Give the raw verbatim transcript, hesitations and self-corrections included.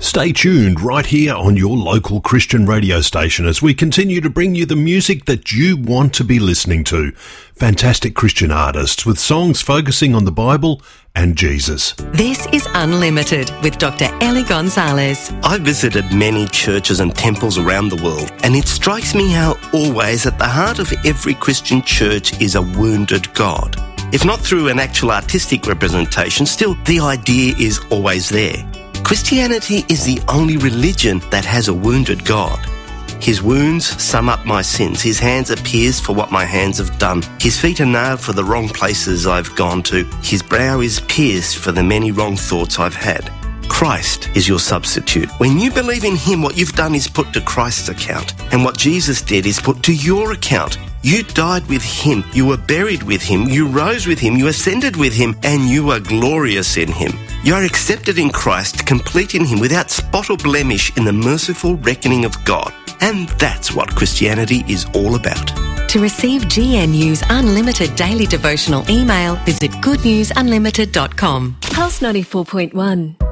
Stay tuned right here on your local Christian radio station as we continue to bring you the music that you want to be listening to. Fantastic Christian artists with songs focusing on the Bible and Jesus. This is Unlimited with Doctor Ellie Gonzalez. I've visited many churches and temples around the world, and it strikes me how always at the heart of every Christian church is a wounded God. If not through an actual artistic representation, still the idea is always there. Christianity is the only religion that has a wounded God. His wounds sum up my sins. His hands are pierced for what my hands have done. His feet are nailed for the wrong places I've gone to. His brow is pierced for the many wrong thoughts I've had. Christ is your substitute. When you believe in him, what you've done is put to Christ's account, and what Jesus did is put to your account. You died with him, you were buried with him, you rose with him, you ascended with him, and you are glorious in him. You are accepted in Christ, complete in him, without spot or blemish in the merciful reckoning of God. And that's what Christianity is all about. To receive G N U's unlimited daily devotional email, visit good news unlimited dot com. Pulse ninety-four point one.